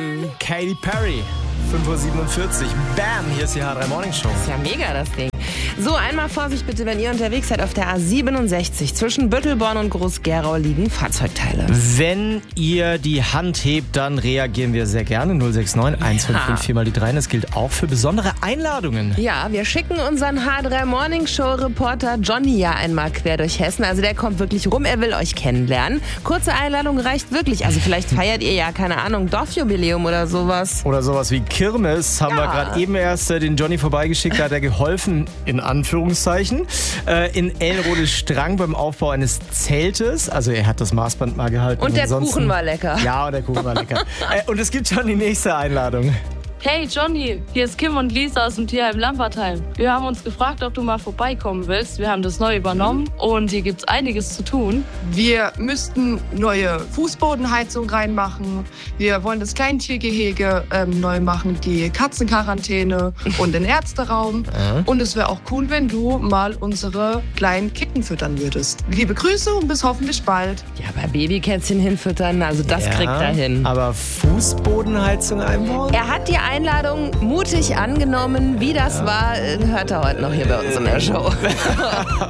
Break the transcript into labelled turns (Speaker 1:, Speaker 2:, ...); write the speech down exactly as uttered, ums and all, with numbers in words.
Speaker 1: Bam.
Speaker 2: Katy Perry, fünf Uhr siebenundvierzig. Bam, hier ist die H drei Morning Show.
Speaker 1: Ist ja mega, das Ding. So, einmal Vorsicht bitte, wenn ihr unterwegs seid auf der A siebenundsechzig. Zwischen Büttelborn und Groß-Gerau liegen Fahrzeugteile.
Speaker 2: Wenn ihr die Hand hebt, dann reagieren wir sehr gerne. null sechs neun eins fünf fünf vier mal die drei. Das gilt auch für besondere Einladungen.
Speaker 1: Ja, wir schicken unseren H drei Morning Show Reporter Johnny ja einmal quer durch Hessen. Also der kommt wirklich rum, er will euch kennenlernen. Kurze Einladung reicht wirklich. Also vielleicht feiert ihr ja, keine Ahnung, Dorfjubiläum oder sowas.
Speaker 2: Oder sowas wie Kirmes. Haben
Speaker 1: Ja.
Speaker 2: wir gerade eben erst äh, den Johnny vorbeigeschickt. Da hat er geholfen, in Anführungszeichen, äh, in Elrode-Strang beim Aufbau eines Zeltes. Also er hat das Maßband mal gehalten.
Speaker 1: Und der
Speaker 2: Ansonsten-
Speaker 1: Kuchen war lecker.
Speaker 2: Ja, und der Kuchen war lecker. äh, und es gibt schon die nächste Einladung.
Speaker 3: Hey Johnny, hier ist Kim und Lisa aus dem Tierheim Lampertheim. Wir haben uns gefragt, ob du mal vorbeikommen willst. Wir haben das neu übernommen und hier gibt's einiges zu tun.
Speaker 4: Wir müssten neue Fußbodenheizung reinmachen. Wir wollen das Kleintiergehege ähm, neu machen, die Katzenquarantäne und den Ärzteraum.
Speaker 2: Ja.
Speaker 4: Und es wäre auch cool, wenn du mal unsere kleinen Kitten füttern würdest. Liebe Grüße und bis hoffentlich bald.
Speaker 1: Ja, bei Babykätzchen hinfüttern, also das
Speaker 2: Ja,
Speaker 1: kriegt er hin.
Speaker 2: Aber Fußbodenheizung einbauen?
Speaker 1: Er hat die Einladung mutig angenommen. Wie das war, hört er heute noch hier bei uns in der Show.